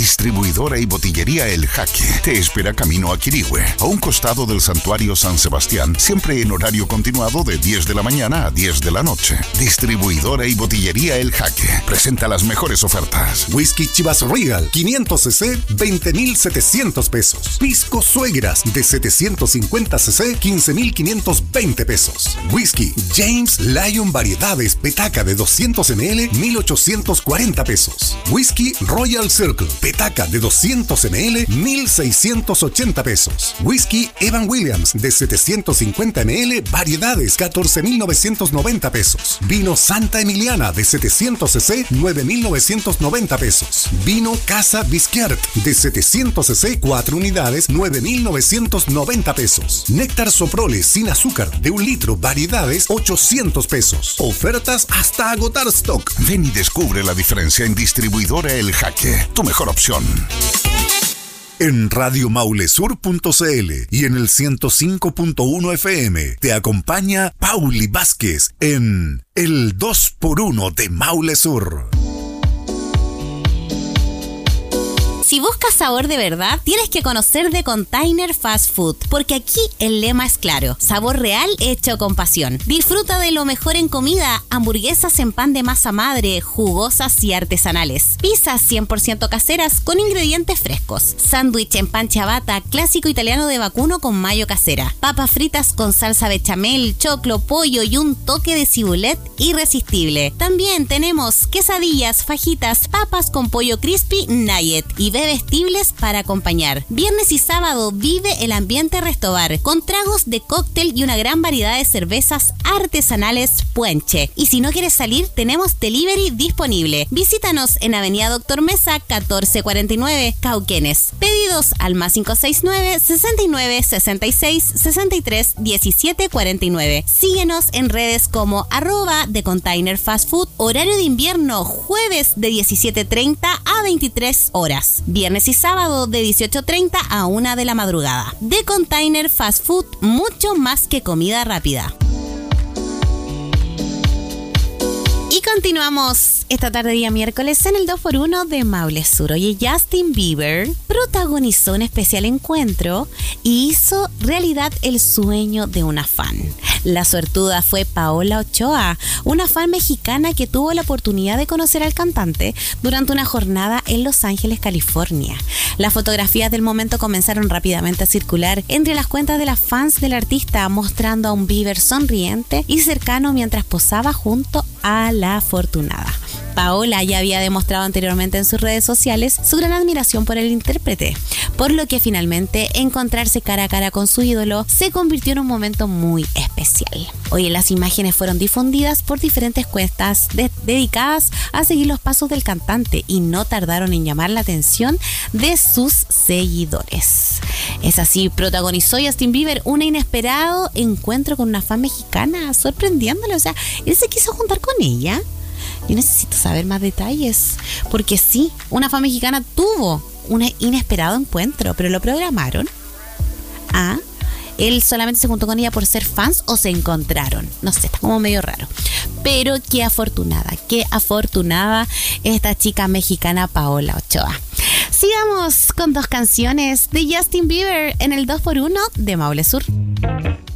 Distribuidora y botillería El Jaque te espera camino a Quirihue, a un costado del Santuario San Sebastián, siempre en horario continuado de 10 de la mañana a 10 de la noche. Distribuidora y botillería El Jaque presenta las mejores ofertas. Whisky Chivas Regal 500cc 20,700 pesos. Pisco Suegras de 750cc 15,520 pesos. Whisky James Lion Variedades Petaca de 200 ml 1,840 pesos. Whisky Royal Circle Petaca de 200 ml 1,680 pesos. Whisky Evan Williams de 750 ml Variedades 14,990 pesos. Vino Santa Emiliana de 700cc 9,990 pesos. Vino Casa Bisquiart de 700cc 4 unidades 9,990 pesos. Néctar Soprole sin azúcar de 1 litro Variedades 800 pesos. Ofertas hasta agotar stock. Ven y descubre la diferencia en Distribuidora El Jaque, tu mejor opción. En radiomaulesur.cl y en el 105.1 FM te acompaña Pauli Vázquez en El 2x1 de Maule Sur. Si buscas sabor de verdad, tienes que conocer The Container Fast Food, porque aquí el lema es claro: sabor real hecho con pasión. Disfruta de lo mejor en comida: hamburguesas en pan de masa madre, jugosas y artesanales, pizzas 100% caseras con ingredientes frescos, sándwich en pan ciabatta clásico italiano de vacuno con mayo casera, papas fritas con salsa bechamel, choclo, pollo y un toque de cibulet irresistible. También tenemos quesadillas, fajitas, papas con pollo crispy nugget y bebestibles para acompañar. Viernes y sábado vive el ambiente Restobar con tragos de cóctel y una gran variedad de cervezas artesanales Puenche. Y si no quieres salir, tenemos delivery disponible. Visítanos en Avenida Doctor Mesa 1449, Cauquenes. Pedidos al +569 69 66 63 17 49. Síguenos en redes como @The Container Fast Food. Horario de invierno, jueves de 17:30 a 23 horas. Viernes y sábado de 18:30 a 1 de la madrugada. The Container Fast Food, mucho más que comida rápida. Y continuamos esta tarde día miércoles en el 2x1 de Maule Sur. Oye, Justin Bieber protagonizó un especial encuentro y hizo realidad el sueño de una fan. La suertuda fue Paola Ochoa, una fan mexicana que tuvo la oportunidad de conocer al cantante durante una jornada en Los Ángeles, California. Las fotografías del momento comenzaron rápidamente a circular entre las cuentas de las fans del artista, mostrando a un Bieber sonriente y cercano mientras posaba junto a la afortunada. Paola ya había demostrado anteriormente en sus redes sociales su gran admiración por el intérprete, por lo que finalmente encontrarse cara a cara con su ídolo se convirtió en un momento muy especial. Hoy las imágenes fueron difundidas por diferentes cuentas dedicadas a seguir los pasos del cantante y no tardaron en llamar la atención de sus seguidores. Es así, protagonizó Justin Bieber un inesperado encuentro con una fan mexicana, sorprendiéndole. O sea, él se quiso juntar con ella. Yo necesito saber más detalles, porque sí, una fan mexicana tuvo un inesperado encuentro, pero lo programaron. Él solamente se juntó con ella por ser fans o se encontraron. No sé, está como medio raro. Pero qué afortunada esta chica mexicana Paola Ochoa. Sigamos con 2 canciones de Justin Bieber en el 2x1 de Maule Sur.